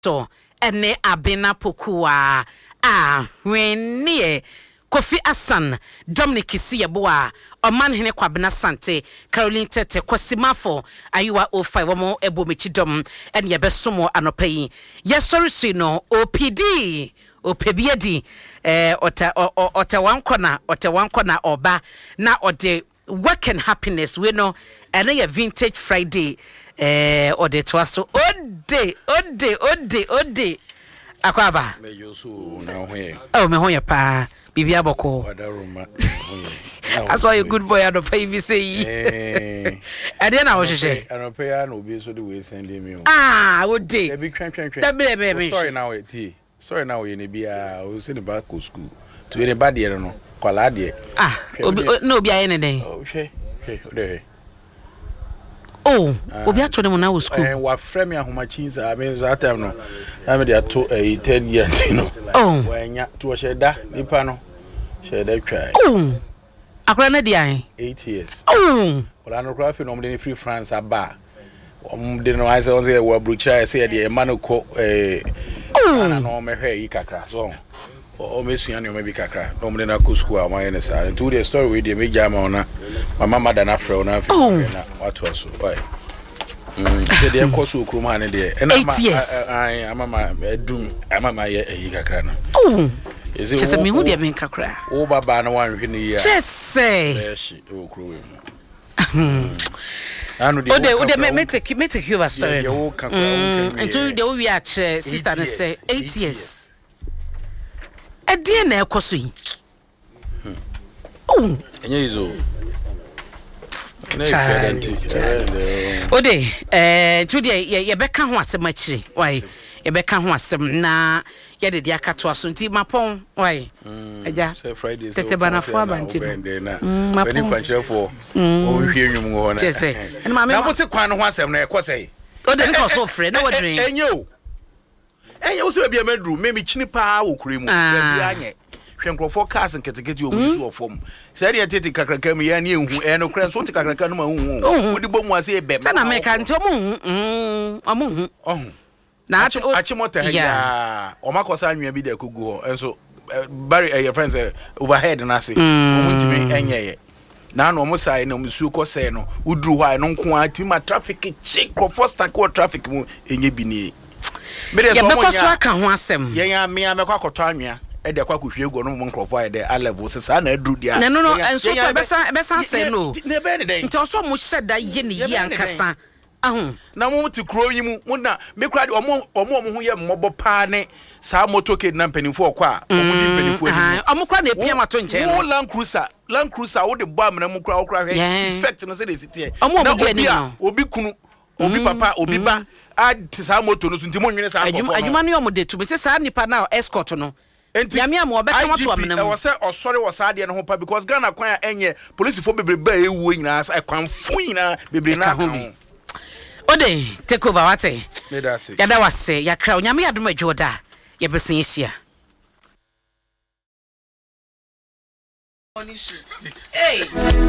so ene abena pokua wenie Kofi Asan Dominic Siyeboa Omanhene Kwabena Sante Caroline Tete Kwasimafo Ayuwa 05 womo ebomechidom ene yebesomo anopai yesorisi no OPD opebiedi ota wankona oba na ode work and happiness we no ene ye vintage Friday ode twaso ode akwaba me hoya pa bibia boko I saw a good boy out of baby say I didn't know what she and pay no be so the way sending me would day sorry now you be we send back to school to anybody no kwalade no be anything obi atone mo na school wa frame ahomachinza I mean that time no I mean they to 10 years you know wanya to sheda nipa no sheda twa akora na dia 8 years wala no craft no mde free France aba mde no I say on say wa brucha say dey man ko ana no me hwe yi kakra so o mesua ne o me bi kakra no mde na ko school a my ne sa to the story we dey me jama ona mama mada na frɛ ona fi na wato so why say dey ko so krum ha ne dey na mama edum mama ye yi kakra no Just me who dey men kakra o baba na wan hwe ne ya just say o kro we mu Ode me take you a story. Until the we are sister na say 8 years. E dey na ekoso yi. Enye izo. Ode to dey ye beka ho asem akire. Why? Ye beka ho asem na ye de dia kato aso nti mapon. Why? Eja. Say Friday. Tete banafo abanti. Mapon kwanchefo. O hwie nwum ho na. Chese. Na mo se kwan no ho asem na ekosei. Ode nko so frɛ na wadrin. Enye wo se bia madru me chini pa wo kure mu. Bia anye. Hwe nkrofo cars nketekete obusu ofom. Se dey tete kakraka mu ya na ehu no kran so te kakraka no ma hu. Wodi bom ase ebem. Se na me kan nti omo hu. Na achimota ya omakosa anwia bi da kogu ho enso Barry your friends overhead na say omuntimi enye na no omusai na omusu ko say no udru ho ai no nko atimi ma traffic check first ko traffic mu enye bi ni me dey so mo ya be ko so aka ho asem ye ya me amekwa koto anwia e de kwa kohwie go no mo nkrofo ai de a level se sa na adru dia no enso to besa say no ne be ne den nti oso mo hyeda ye ne yi ankasa na mo ti kro yi mu na me kra de omo ho ye mmobo pa ne sa motorcade na mpanimfo okwa omo di mpanimfo ni omo kra na epia mato nche no Land Cruiser wo de bo amna mu kra okra hwe effect no se de sitie na obi kunu obi papa obi ba a sa motor no so ntimo nwene sa akofo adwuma no yomo de tu be se sa nipa na escort no nyame am obeka mato amna mu e wose osore wose de no ho pa because Ghana kwan enye police fo bebrebe ewu nyina sa kwan fun na bebre na kan Ode take over wate medase yada wase yakra onyame yadom adwoda yebesin yisia hey